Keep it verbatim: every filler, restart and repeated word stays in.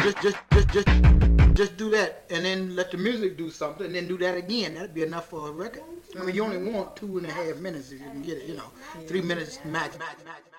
Just, just, just, just, just do that, and then let the music do something, and then do that again. That'd be enough for a record. I mean, you only want two and a half minutes if you can get it. You know, three minutes max, max, max.